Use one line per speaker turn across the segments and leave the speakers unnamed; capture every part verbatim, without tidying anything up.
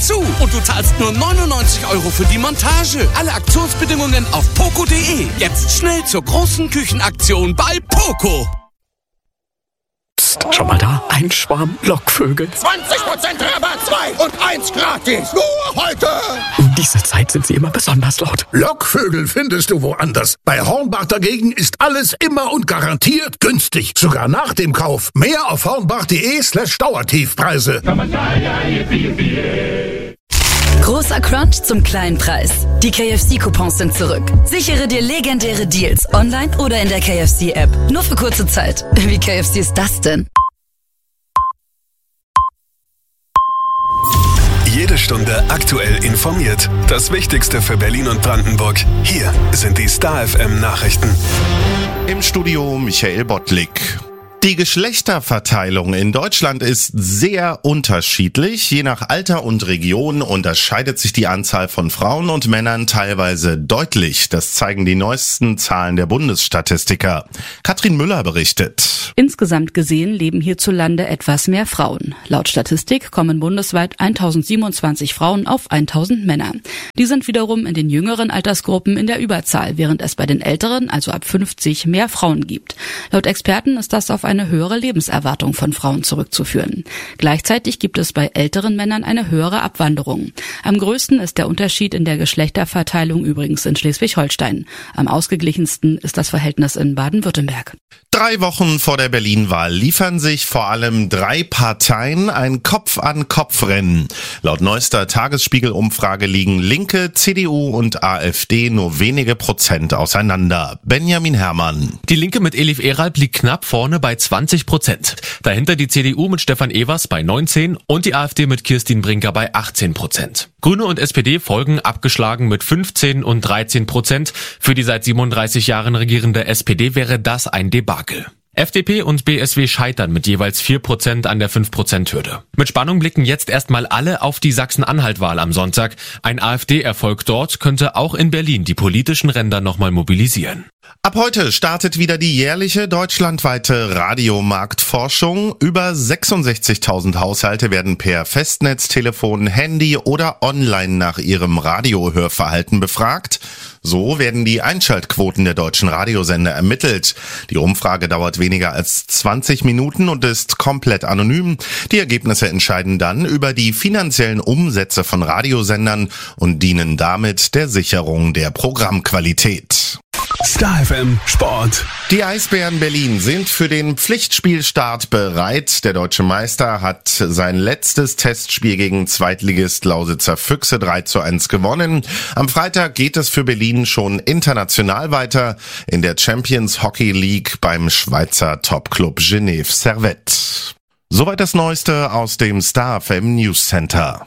dazu. Und du zahlst nur neunundneunzig Euro für die Montage. Alle Aktionsbedingungen auf poco punkt de. Jetzt schnell zur großen Küchenaktion bei Poco.
Psst, schon mal da? Ein Schwarm Lockvögel.
zwanzig Prozent Rabatt, zwei und eins gratis. Nur heute.
Um diese Zeit sind sie immer besonders laut.
Lockvögel findest du woanders. Bei Hornbach dagegen ist alles immer und garantiert günstig. Sogar nach dem Kauf. Mehr auf hornbach.de slash Dauertiefpreise.
Großer Crunch zum kleinen Preis. Die K F C-Coupons sind zurück. Sichere dir legendäre Deals online oder in der K F C-App. Nur für kurze Zeit. Wie K F C ist das denn?
Jede Stunde aktuell informiert. Das Wichtigste für Berlin und Brandenburg. Hier sind die Star F M Nachrichten.
Im Studio Michael Bottlik. Die Geschlechterverteilung in Deutschland ist sehr unterschiedlich. Je nach Alter und Region unterscheidet sich die Anzahl von Frauen und Männern teilweise deutlich. Das zeigen die neuesten Zahlen der Bundesstatistiker. Katrin Müller berichtet.
Insgesamt gesehen leben hierzulande etwas mehr Frauen. Laut Statistik kommen bundesweit tausendsiebenundzwanzig Frauen auf tausend Männer. Die sind wiederum in den jüngeren Altersgruppen in der Überzahl, während es bei den älteren, also ab fünfzig, mehr Frauen gibt. Laut Experten ist das auf eine höhere Lebenserwartung von Frauen zurückzuführen. Gleichzeitig gibt es bei älteren Männern eine höhere Abwanderung. Am größten ist der Unterschied in der Geschlechterverteilung übrigens in Schleswig-Holstein. Am ausgeglichensten ist das Verhältnis in Baden-Württemberg.
Drei Wochen vor der Berlin-Wahl liefern sich vor allem drei Parteien ein Kopf-an-Kopf-Rennen. Laut neuester Tagesspiegel-Umfrage liegen Linke, C D U und AfD nur wenige Prozent auseinander. Benjamin Herrmann.
Die Linke mit Elif Eralp liegt knapp vorne bei zwanzig Prozent. Dahinter die C D U mit Stefan Evers bei neunzehn und die AfD mit Kirstin Brinker bei achtzehn Prozent. Grüne und S P D folgen abgeschlagen mit fünfzehn und dreizehn Prozent. Für die seit siebenunddreißig Jahren regierende S P D wäre das ein Debakel. F D P und B S W scheitern mit jeweils vier Prozent an der fünf Prozent Hürde. Mit Spannung blicken jetzt erstmal alle auf die Sachsen-Anhalt-Wahl am Sonntag. Ein AfD-Erfolg dort könnte auch in Berlin die politischen Ränder nochmal mobilisieren.
Ab heute startet wieder die jährliche deutschlandweite Radiomarktforschung. Über sechsundsechzigtausend Haushalte werden per Festnetz, Telefon, Handy oder online nach ihrem Radiohörverhalten befragt. So werden die Einschaltquoten der deutschen Radiosender ermittelt. Die Umfrage dauert weniger als zwanzig Minuten und ist komplett anonym. Die Ergebnisse entscheiden dann über die finanziellen Umsätze von Radiosendern und dienen damit der Sicherung der Programmqualität.
Star F M Sport.
Die Eisbären Berlin sind für den Pflichtspielstart bereit. Der deutsche Meister hat sein letztes Testspiel gegen Zweitligist Lausitzer Füchse drei zu eins gewonnen. Am Freitag geht es für Berlin schon international weiter in der Champions Hockey League beim Schweizer Topclub Genève Servette. Soweit das Neueste aus dem Star F M News Center.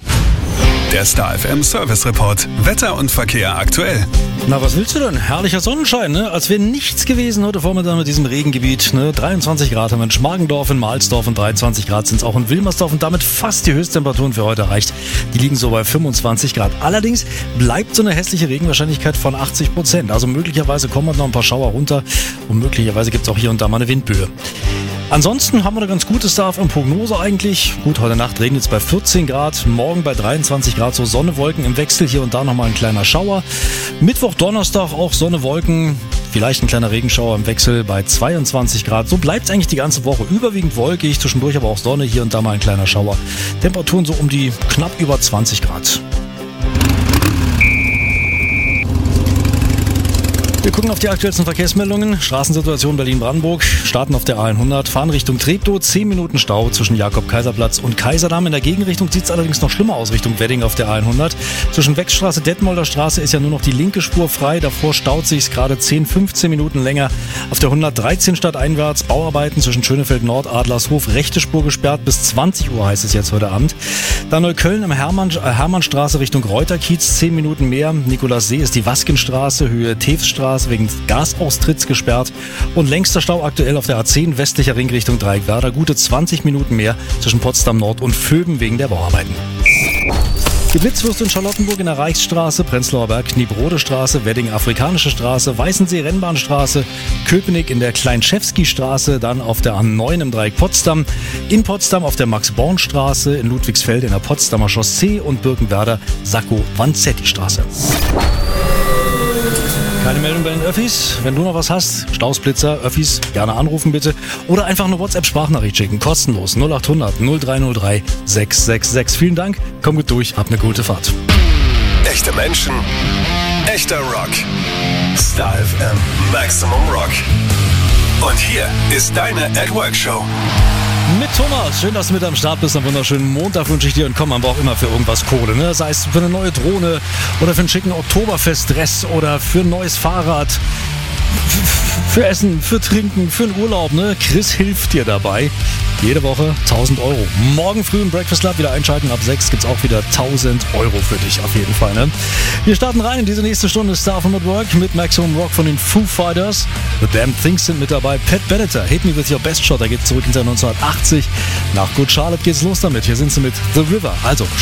Der Star F M Service Report. Wetter und Verkehr aktuell.
Na, was willst du denn? Herrlicher Sonnenschein, ne? Als wäre nichts gewesen heute Vormittag mit diesem Regengebiet, ne? dreiundzwanzig Grad haben wir in Schmargendorf, in Mahlsdorf und dreiundzwanzig Grad sind es auch in Wilmersdorf und damit fast die Höchsttemperaturen für heute erreicht. Die liegen so bei fünfundzwanzig Grad. Allerdings bleibt so eine hässliche Regenwahrscheinlichkeit von achtzig Prozent. Also möglicherweise kommen noch ein paar Schauer runter und möglicherweise gibt es auch hier und da mal eine Windböe. Ansonsten haben wir eine ganz gute Star F M-Prognose eigentlich. Gut, heute Nacht regnet es bei vierzehn Grad, morgen bei dreiundzwanzig Grad, so Sonne, Wolken im Wechsel, hier und da nochmal ein kleiner Schauer. Mittwoch, Donnerstag auch Sonne, Wolken, vielleicht ein kleiner Regenschauer im Wechsel bei zweiundzwanzig Grad. So bleibt es eigentlich die ganze Woche. Überwiegend wolkig, zwischendurch aber auch Sonne, hier und da mal ein kleiner Schauer. Temperaturen so um die knapp über zwanzig Grad. Wir gucken auf die aktuellsten Verkehrsmeldungen. Straßensituation Berlin-Brandenburg. Starten auf der A hundert, fahren Richtung Treptow. zehn Minuten Stau zwischen Jakob-Kaiser-Platz und Kaiserdamm. In der Gegenrichtung sieht es allerdings noch schlimmer aus, Richtung Wedding auf der A hundert. Zwischen Wechstraße, Detmolder Straße ist ja nur noch die linke Spur frei. Davor staut sich gerade zehn, fünfzehn Minuten länger. Auf der hundertdreizehn stadteinwärts Bauarbeiten zwischen Schönefeld Nord, Adlershof. Rechte Spur gesperrt. Bis zwanzig Uhr heißt es jetzt heute Abend. Dann Neukölln im Hermann, äh, Hermannstraße Richtung Reuterkiez. zehn Minuten mehr. Nikolassee ist die Waskenstraße, Höhe Teefsstraße wegen Gasaustritts gesperrt und längster Stau aktuell auf der A zehn westlicher Ring Richtung Dreieckwerder. Gute zwanzig Minuten mehr zwischen Potsdam Nord und Vöben wegen der Bauarbeiten. Witzwurst in Charlottenburg in der Reichsstraße, Prenzlauer Berg, Kniebrode Straße, Wedding Afrikanische Straße, Weißensee Rennbahnstraße, Köpenick in der Kleinschewski-Straße, dann auf der A neun im Dreieck Potsdam, in Potsdam auf der Max-Born-Straße, in Ludwigsfeld in der Potsdamer Chaussee und Birkenwerder Sacco-Vanzetti-Straße. Keine Meldung bei den Öffis. Wenn du noch was hast, Stausblitzer, Öffis, gerne anrufen bitte. Oder einfach eine WhatsApp-Sprachnachricht schicken. Kostenlos. null acht hundert null drei null drei sechs sechs sechs. Vielen Dank. Komm gut durch. Hab eine gute Fahrt.
Echte Menschen. Echter Rock. Star F M. Maximum Rock. Und hier ist deine At-Work-Show.
Mit Thomas. Schön, dass du mit am Start bist. Einen wunderschönen Montag wünsche ich dir. Und komm, man braucht immer für irgendwas Kohle. Ne? Sei es für eine neue Drohne oder für einen schicken Oktoberfest-Dress oder für ein neues Fahrrad. Für Essen, für Trinken, für einen Urlaub. Ne? Chris hilft dir dabei. Jede Woche tausend Euro. Morgen früh im Breakfast Club wieder einschalten. Ab sechs gibt's auch wieder tausend Euro für dich auf jeden Fall. Ne? Wir starten rein in diese nächste Stunde Star from at Work mit Maximum Rock von den Foo Fighters. The Damn Things sind mit dabei. Pat Benatar, Hit Me With Your Best Shot. Er geht zurück ins Jahr neunzehnhundertachtzig. Nach Good Charlotte geht's los damit. Hier sind sie mit The River. Also